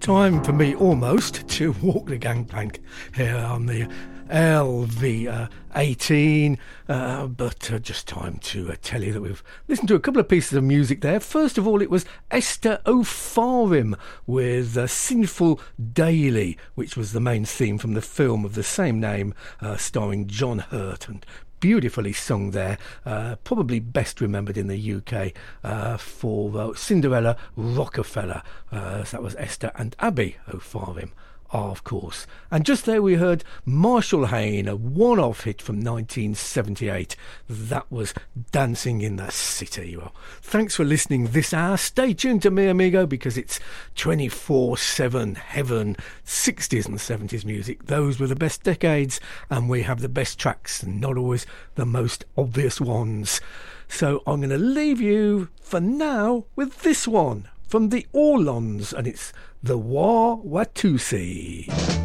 time for me almost to walk the gangplank here on the LV18, but just time to tell you that we've listened to a couple of pieces of music there. First of all, it was Esther O'Farim with Sinful Daily, which was the main theme from the film of the same name, starring John Hurt, and beautifully sung there, probably best remembered in the UK for Cinderella Rockefeller. So that was Esther and Abby O'Farim, of course. And just there we heard Marshall Hayne, a one-off hit from 1978. That was Dancing in the City. Well, thanks for listening this hour. Stay tuned to me, amigo, because it's 24/7 heaven, 60s and 70s music. Those were the best decades, and we have the best tracks, and not always the most obvious ones. So I'm going to leave you for now with this one from the Orlons, and it's The Wah Watusi.